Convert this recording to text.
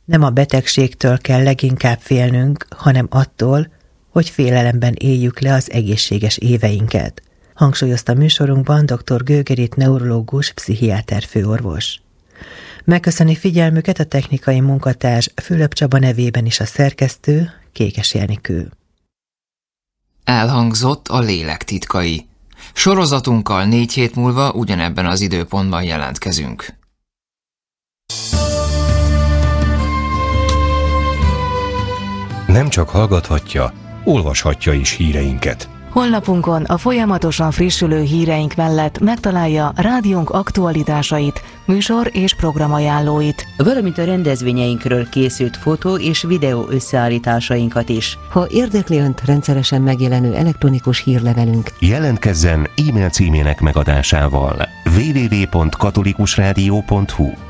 Nem a betegségtől kell leginkább félnünk, hanem attól, hogy félelemben éljük le az egészséges éveinket, hangsúlyozta műsorunkban dr. Gögerit neurológus, pszichiáter főorvos. Megköszöni figyelmüket a technikai munkatárs Fülöp Csaba nevében is a szerkesztő, Kékes Jenikő. Elhangzott a Lélek titkai. Sorozatunkkal 4 hét múlva ugyanebben az időpontban jelentkezünk. Nem csak hallgathatja, olvashatja is híreinket. Honlapunkon a folyamatosan frissülő híreink mellett megtalálja rádiónk aktualitásait, műsor- és programajánlóit, valamint a rendezvényeinkről készült fotó- és videó összeállításainkat is. Ha érdekli Önt rendszeresen megjelenő elektronikus hírlevelünk, Jelentkezzen e-mail címének megadásával www.katolikusradio.hu.